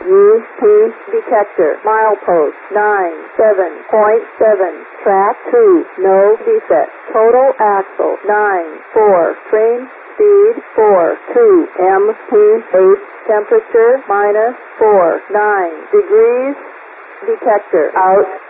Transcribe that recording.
UP detector. Milepost 97.7. Track 2. No defect. Total axle 9.4. Train speed 4.2 mph. Temperature -4.9 degrees. Detector out.